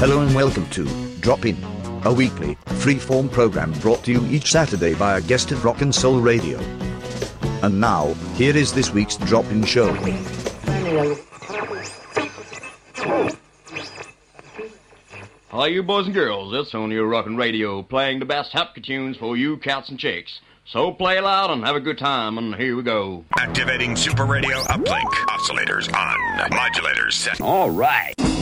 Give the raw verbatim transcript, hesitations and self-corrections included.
Hello and welcome to Drop In, a weekly, free-form program brought to you each Saturday by a guest at Rock and Soul Radio. And now, here is this week's Drop In show. Hi, you boys and girls, it's on your Rockin' Radio, playing the best hapka tunes for you cats and chicks. So play loud and have a good time, and here we go. Activating Super Radio uplink. Oscillators on. Modulators set. All right.